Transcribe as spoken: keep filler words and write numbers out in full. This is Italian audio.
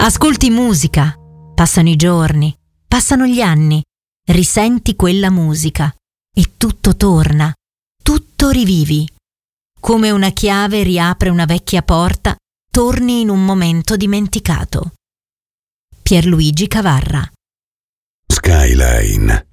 Ascolti musica, passano i giorni, passano gli anni, risenti quella musica e tutto torna, tutto rivivi. Come una chiave riapre una vecchia porta, torni in un momento dimenticato. Pierluigi Cavarra. Skyline.